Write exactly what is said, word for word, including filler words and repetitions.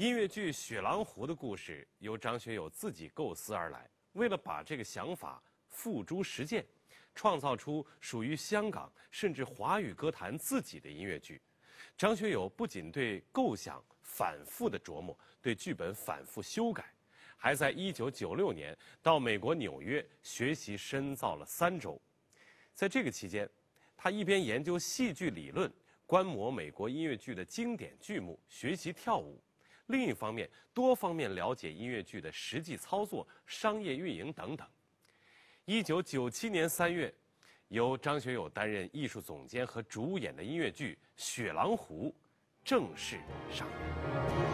音乐剧《雪狼湖》的故事由张学友自己构思而来，为了把这个想法付诸实践，创造出属于香港甚至华语歌坛自己的音乐剧。张学友不仅对构想反复的琢磨，对剧本反复修改，还在一九九六年到美国纽约学习深造了三周。在这个期间，他一边研究戏剧理论，观摩美国音乐剧的经典剧目，学习跳舞；另一方面，多方面了解音乐剧的实际操作、商业运营等等。一九九七年三月，由张学友担任艺术总监和主演的音乐剧《雪狼湖》正式上演。